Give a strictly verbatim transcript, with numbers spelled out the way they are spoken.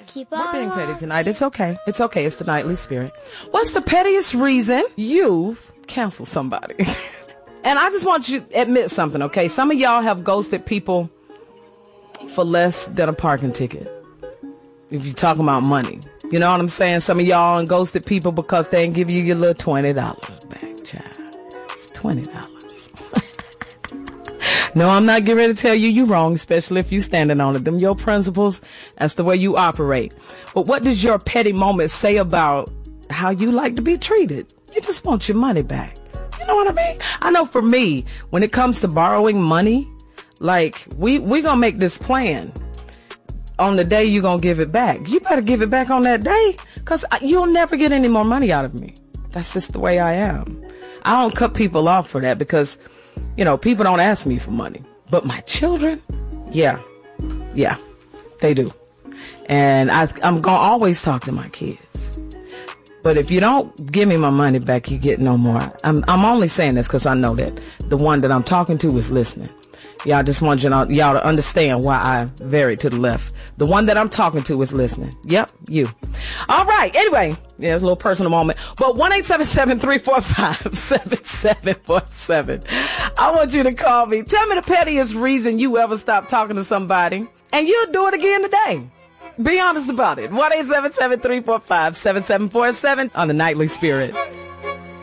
keep on We're being petty tonight. It's okay. It's okay. It's the nightly spirit. What's the pettiest reason you've canceled somebody? And I just want you to admit something, okay? Some of y'all have ghosted people for less than a parking ticket. If you're talking about money. You know what I'm saying? Some of y'all ghosted people because they didn't give you your little twenty dollars back, child. It's twenty dollars. No, I'm not getting ready to tell you you're wrong, especially if you're standing on it. Them your principles. That's the way you operate. But what does your petty moment say about how you like to be treated? You just want your money back. You know what I mean? I know for me, when it comes to borrowing money, like, we, we gonna make this plan. On the day you're gonna give it back. You better give it back on that day, because you'll never get any more money out of me. That's just the way I am. I don't cut people off for that because, you know, people don't ask me for money. But my children, yeah, yeah, they do. And I, I'm gonna always talk to my kids. But if you don't give me my money back, you get no more. I'm, I'm only saying this because I know that the one that I'm talking to is listening. Y'all just want you know, y'all to understand why I varied to the left. The one that I'm talking to is listening. Yep, you. All right. Anyway, yeah, it's a little personal moment. But one eight seven seven, three four five, seven seven four seven. I want you to call me. Tell me the pettiest reason you ever stopped talking to somebody, and you'll do it again today. Be honest about it. one eight seven seven, three four five, seven seven four seven on the Nightly Spirit.